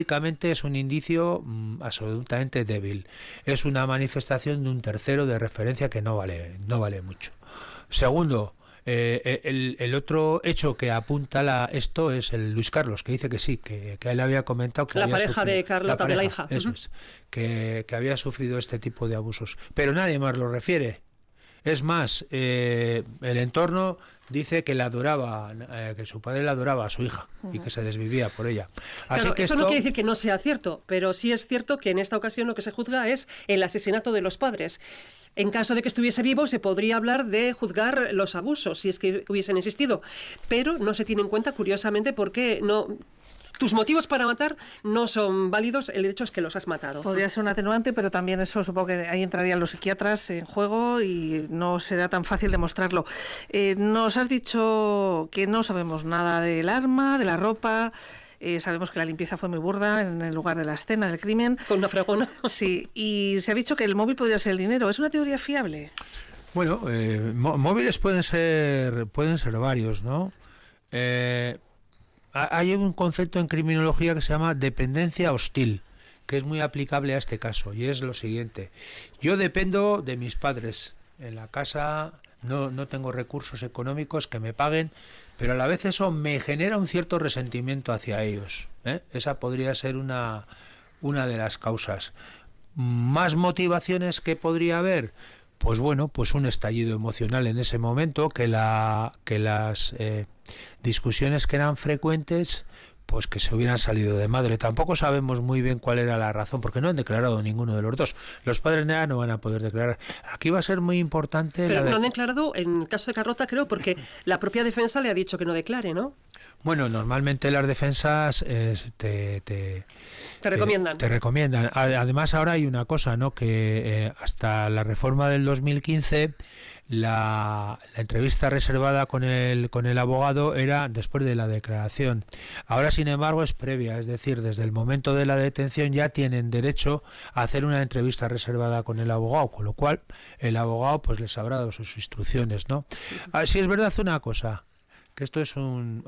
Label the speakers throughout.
Speaker 1: es un indicio absolutamente débil. Es una manifestación de un tercero de referencia que no vale mucho. Segundo, el otro hecho que apunta esto es el Luis Carlos, que dice que sí, que él había comentado que
Speaker 2: la
Speaker 1: había
Speaker 2: pareja
Speaker 1: sufrido,
Speaker 2: de Carlota, de la hija.
Speaker 1: Eso es, que había sufrido este tipo de abusos. Pero nadie más lo refiere. Es más, el entorno dice que la adoraba, que su padre la adoraba a su hija y que se desvivía por ella. Así
Speaker 2: Claro,
Speaker 1: que
Speaker 2: eso no quiere decir que no sea cierto, pero sí es cierto que en esta ocasión lo que se juzga es el asesinato de los padres. En caso de que estuviese vivo, se podría hablar de juzgar los abusos, si es que hubiesen existido, pero no se tiene en cuenta, curiosamente, porque no... Tus motivos para matar no son válidos, el hecho es que los has matado.
Speaker 3: Podría ser un atenuante, pero también eso supongo que ahí entrarían los psiquiatras en juego y no será tan fácil demostrarlo. Nos has dicho que no sabemos nada del arma, de la ropa. Sabemos que la limpieza fue muy burda en el lugar de la escena del crimen.
Speaker 2: Con una fregona.
Speaker 3: Sí, y se ha dicho que el móvil podría ser el dinero. ¿Es una teoría fiable?
Speaker 1: Bueno, móviles pueden ser varios, ¿no? Hay un concepto en criminología que se llama dependencia hostil, que es muy aplicable a este caso, y es lo siguiente. Yo dependo de mis padres. En la casa no tengo recursos económicos que me paguen, pero a la vez eso me genera un cierto resentimiento hacia ellos. Esa podría ser una de las causas. ¿Más motivaciones que podría haber? Pues bueno, pues un estallido emocional en ese momento, que las discusiones que eran frecuentes, pues que se hubieran salido de madre. Tampoco sabemos muy bien cuál era la razón, porque no han declarado ninguno de los dos. Los padres no van a poder declarar. Aquí va a ser muy importante...
Speaker 2: Pero no han declarado en el caso de Carlota, creo, porque la propia defensa le ha dicho que no declare, ¿no?
Speaker 1: Bueno, normalmente las defensas te
Speaker 2: recomiendan.
Speaker 1: Te recomiendan. Además, ahora hay una cosa, ¿no? Que hasta la reforma del 2015, la entrevista reservada con el abogado era después de la declaración. Ahora, sin embargo, es previa, es decir, desde el momento de la detención ya tienen derecho a hacer una entrevista reservada con el abogado, con lo cual el abogado pues les habrá dado sus instrucciones, ¿no? Si es verdad una cosa, que esto es un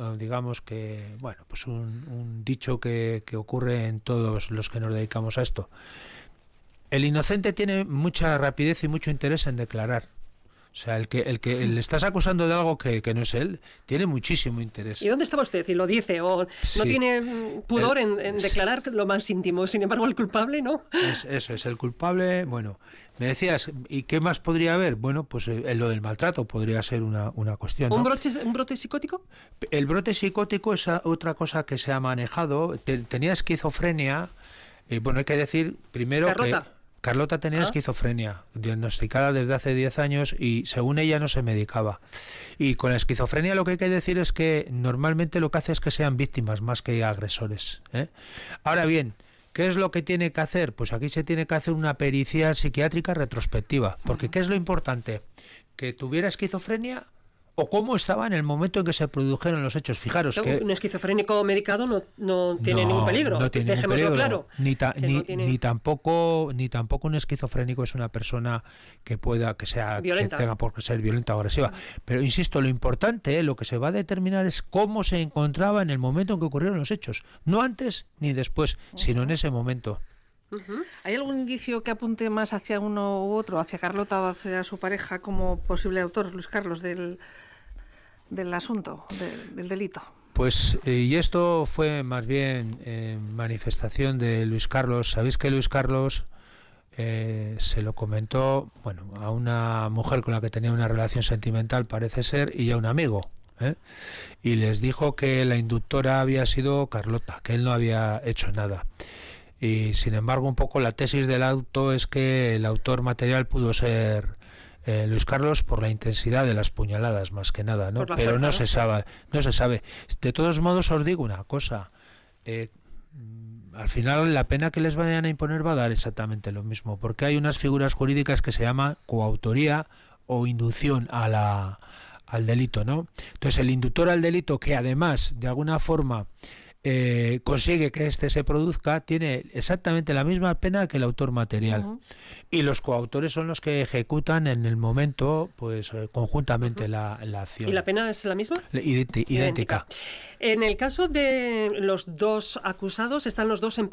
Speaker 1: dicho que ocurre en todos los que nos dedicamos a esto. El inocente tiene mucha rapidez y mucho interés en declarar. O sea, el que le estás acusando de algo que no es él, tiene muchísimo interés.
Speaker 2: ¿Y dónde estaba usted? ¿Y lo dice? ¿O no tiene pudor en declarar lo más íntimo? Sin embargo, el culpable, ¿no?
Speaker 1: Eso es, el culpable, bueno... Me decías, ¿y qué más podría haber? Bueno, pues lo del maltrato podría ser una cuestión, ¿no?
Speaker 2: ¿Un brote psicótico?
Speaker 1: El brote psicótico es otra cosa que se ha manejado. Tenía esquizofrenia. Bueno, hay que decir primero
Speaker 2: ¿Carlota?
Speaker 1: Que Carlota tenía esquizofrenia, diagnosticada desde hace 10 años y según ella no se medicaba. Y con la esquizofrenia lo que hay que decir es que normalmente lo que hace es que sean víctimas más que agresores, ¿eh? Ahora bien, ¿qué es lo que tiene que hacer? Pues aquí se tiene que hacer una pericia psiquiátrica retrospectiva. Porque ¿qué es lo importante? ¿Que tuviera esquizofrenia o cómo estaba en el momento en que se produjeron los hechos? Fijaros que...
Speaker 2: Un esquizofrénico medicado no tiene ningún peligro.
Speaker 1: No tiene ningún
Speaker 2: Dejémoslo
Speaker 1: peligro.
Speaker 2: Claro.
Speaker 1: Ni tampoco un esquizofrénico es una persona que
Speaker 2: violenta,
Speaker 1: que tenga por ser violenta o agresiva. Pero insisto, lo importante, lo que se va a determinar es cómo se encontraba en el momento en que ocurrieron los hechos. No antes ni después, sino en ese momento.
Speaker 3: ¿Hay algún indicio que apunte más hacia uno u otro, hacia Carlota o hacia su pareja, como posible autor, Luis Carlos, del asunto, del delito?
Speaker 1: Pues, y esto fue más bien manifestación de Luis Carlos. Sabéis que Luis Carlos se lo comentó, bueno, a una mujer con la que tenía una relación sentimental, parece ser, y a un amigo, y les dijo que la inductora había sido Carlota, que él no había hecho nada. Y sin embargo, un poco la tesis del auto es que el autor material pudo ser Luis Carlos por la intensidad de las puñaladas, más que nada, ¿no? Pero no se sabe. De todos modos, os digo una cosa. Al final, la pena que les vayan a imponer va a dar exactamente lo mismo, porque hay unas figuras jurídicas que se llaman coautoría o inducción al delito, ¿no? Entonces, el inductor al delito, que además, de alguna forma, consigue que este se produzca, tiene exactamente la misma pena que el autor material. Y los coautores son los que ejecutan en el momento, pues conjuntamente la acción.
Speaker 2: ¿Y la pena es la misma?
Speaker 1: Idéntica.
Speaker 2: En el caso de los dos acusados, están los dos en